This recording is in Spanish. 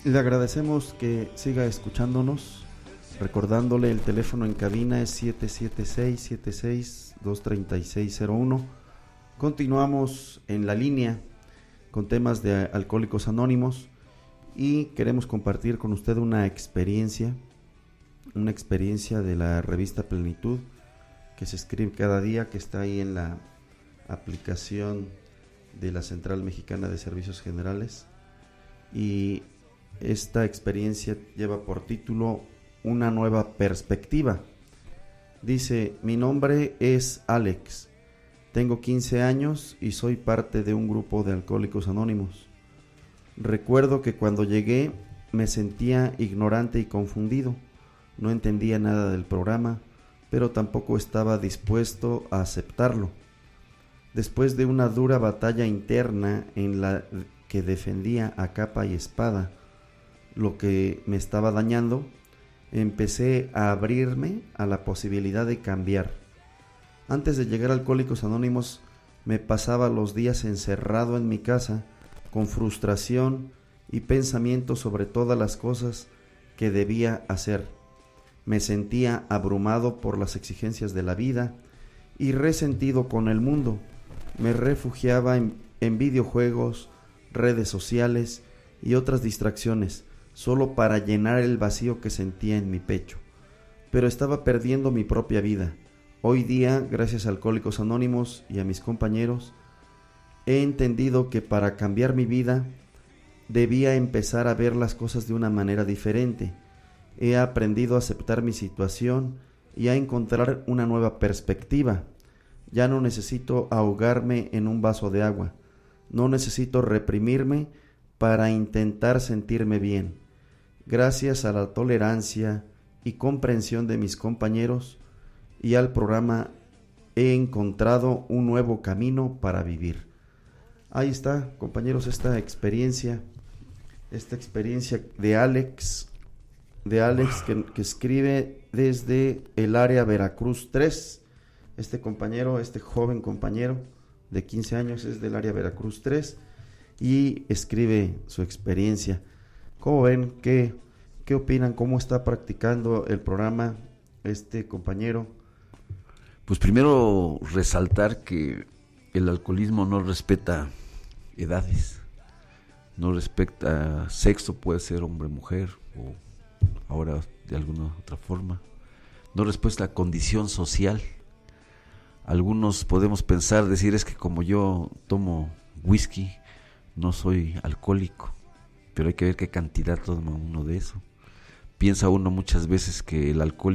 Le agradecemos que siga escuchándonos, recordándole el teléfono en cabina es 776-76-23601. Continuamos en la línea con temas de Alcohólicos Anónimos y queremos compartir con usted una experiencia de la revista Plenitud que se escribe cada día, que está ahí en la aplicación de la Central Mexicana de Servicios Generales, y esta experiencia lleva por título Una nueva perspectiva. Dice: mi nombre es Alex, tengo 15 años y soy parte de un grupo de Alcohólicos Anónimos. Recuerdo que cuando llegué me sentía ignorante y confundido, no entendía nada del programa, pero tampoco estaba dispuesto a aceptarlo. Después de una dura batalla interna en la que defendía a capa y espada lo que me estaba dañando, empecé a abrirme a la posibilidad de cambiar. Antes de llegar a Alcohólicos Anónimos, me pasaba los días encerrado en mi casa, con frustración y pensamientos sobre todas las cosas que debía hacer. Me sentía abrumado por las exigencias de la vida y resentido con el mundo. Me refugiaba en videojuegos, redes sociales y otras distracciones, solo para llenar el vacío que sentía en mi pecho. Pero estaba perdiendo mi propia vida. Hoy día, gracias a Alcohólicos Anónimos y a mis compañeros, he entendido que para cambiar mi vida debía empezar a ver las cosas de una manera diferente. He aprendido a aceptar mi situación y a encontrar una nueva perspectiva. Ya no necesito ahogarme en un vaso de agua. No necesito reprimirme para intentar sentirme bien. Gracias a la tolerancia y comprensión de mis compañeros y al programa, he encontrado un nuevo camino para vivir. Ahí está, compañeros, esta experiencia de Alex, que escribe desde el área Veracruz 3. Este joven compañero de 15 años es del área Veracruz 3 y escribe su experiencia. ¿Cómo ven? ¿Qué opinan? ¿Cómo está practicando el programa este compañero? Pues primero resaltar que el alcoholismo no respeta edades, no respeta sexo, puede ser hombre, mujer o ahora de alguna otra forma, no respeta condición social. Algunos podemos pensar, decir, es que como yo tomo whisky, no soy alcohólico, pero hay que ver qué cantidad toma uno de eso. Piensa uno muchas veces que el alcohol